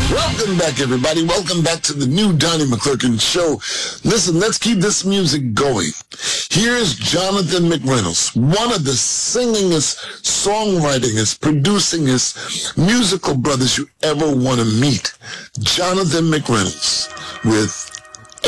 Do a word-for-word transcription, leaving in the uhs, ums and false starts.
Welcome back, everybody. Welcome back to the new Donnie McClurkin Show. Listen, let's keep this music going. Here's Jonathan McReynolds, one of the singingest, songwritingest, producingest musical brothers you ever want to meet. Jonathan McReynolds with